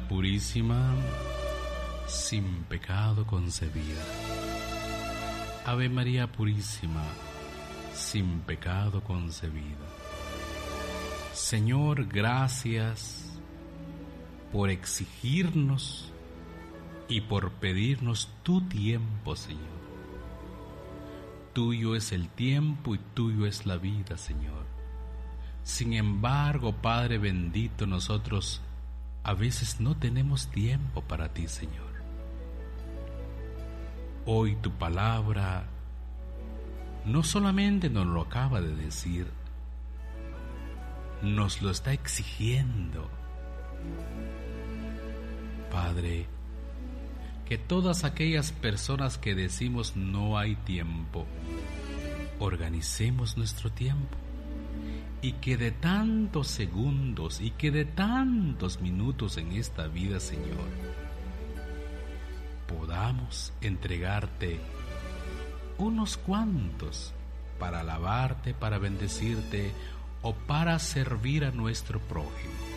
María Purísima, sin pecado concebida. Ave María Purísima, sin pecado concebida. Señor, gracias por exigirnos y por pedirnos tu tiempo, Señor. Tuyo es el tiempo y tuyo es la vida, Señor. Sin embargo, Padre bendito, nosotros a veces no tenemos tiempo para ti, Señor. Hoy tu palabra no solamente nos lo acaba de decir, nos lo está exigiendo. Padre, que todas aquellas personas que decimos no hay tiempo, organicemos nuestro tiempo y que de tantos segundos y que de tantos minutos en esta vida, Señor, podamos entregarte unos cuantos para alabarte, para bendecirte o para servir a nuestro prójimo.